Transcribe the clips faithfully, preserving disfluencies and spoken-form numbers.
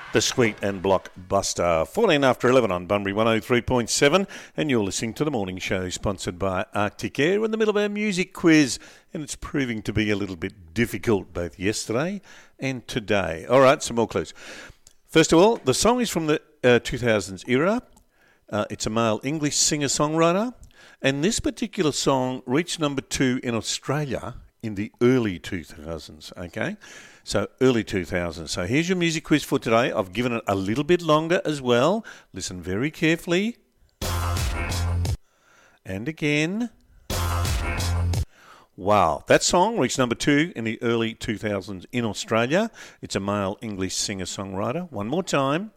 The Sweet and Blockbuster. fourteen after eleven on Bunbury one oh three point seven, and you're listening to the morning show sponsored by Arctic Air. We're in the middle of our music quiz, and it's proving to be a little bit difficult both yesterday and today. All right, some more clues. First of all, the song is from the uh, two thousands era. Uh, it's a male English singer-songwriter, and this particular song reached number two in Australia in the early two thousands, okay? So early two thousands. So here's your music quiz for today. I've given it a little bit longer as well. Listen very carefully. And again. Wow. That song reached number two in the early two thousands in Australia. It's a male English singer-songwriter. One more time.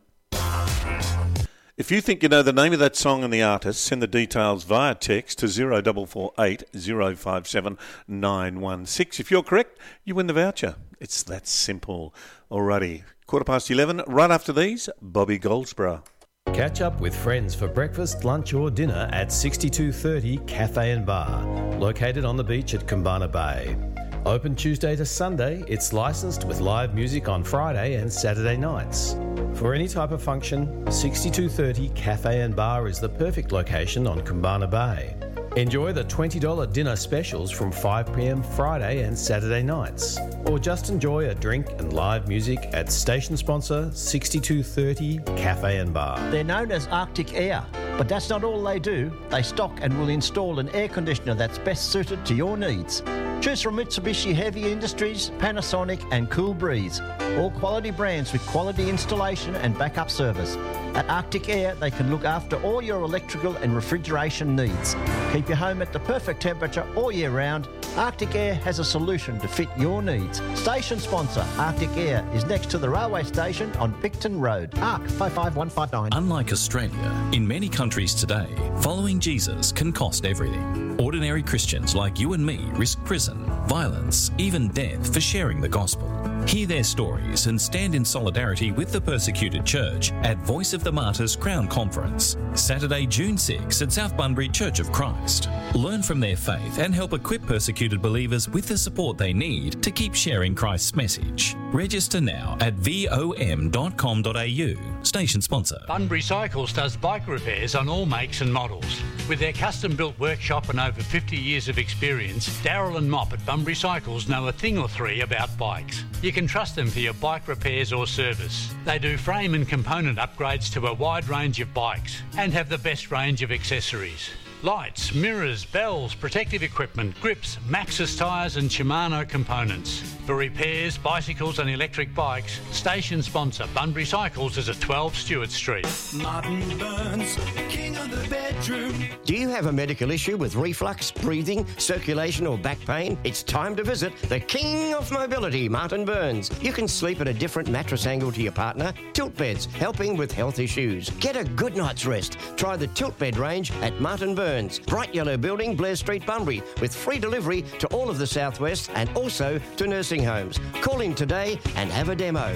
If you think you know the name of that song and the artist, send the details via text to zero four four eight zero five seven nine one six. If you're correct, you win the voucher. It's that simple. Alrighty, quarter past eleven. Right after these, Bobby Goldsborough. Catch up with friends for breakfast, lunch or dinner at sixty-two thirty Cafe and Bar, located on the beach at Kumbana Bay. Open Tuesday to Sunday, it's licensed with live music on Friday and Saturday nights. For any type of function, sixty-two thirty Cafe and Bar is the perfect location on Kumbana Bay. Enjoy the twenty dollars dinner specials from five p.m. Friday and Saturday nights. Or just enjoy a drink and live music at station sponsor sixty-two thirty Cafe and Bar. They're known as Arctic Air, but that's not all they do. They stock and will install an air conditioner that's best suited to your needs. Choose from Mitsubishi Heavy Industries, Panasonic and Cool Breeze. All quality brands with quality installation and backup service. At Arctic Air, they can look after all your electrical and refrigeration needs. Keep your home at the perfect temperature all year round. Arctic Air has a solution to fit your needs. Station sponsor Arctic Air is next to the railway station on Picton Road. A R C five five one five nine. Unlike Australia, in many countries today, following Jesus can cost everything. Ordinary Christians like you and me risk prison, violence, even death for sharing the gospel. Hear their stories and stand in solidarity with the persecuted church at Voice of the Martyrs Crown Conference, Saturday, June sixth at South Bunbury Church of Christ. Learn from their faith and help equip persecuted believers with the support they need to keep sharing Christ's message. Register now at vom dot com dot a u. Station sponsor. Bunbury Cycles does bike repairs on all makes and models. With their custom-built workshop and over fifty years of experience, Darryl and Mop at Bunbury Cycles know a thing or three about bikes. You can trust them for your bike repairs or service. They do frame and component upgrades to a wide range of bikes and have the best range of accessories. Lights, mirrors, bells, protective equipment, grips, Maxxis tyres and Shimano components. For repairs, bicycles and electric bikes, station sponsor Bunbury Cycles is at twelve Stewart Street. Martin Burns, king of the bedroom. Do you have a medical issue with reflux, breathing, circulation or back pain? It's time to visit the king of mobility, Martin Burns. You can sleep at a different mattress angle to your partner. Tilt beds, helping with health issues. Get a good night's rest. Try the tilt bed range at Martin Burns. Bright Yellow Building, Blair Street, Bunbury, with free delivery to all of the southwest and also to nursing homes. Call in today and have a demo.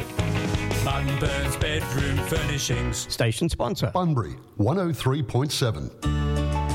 Martin Burns Bedroom Furnishings. Station sponsor. Bunbury one oh three point seven.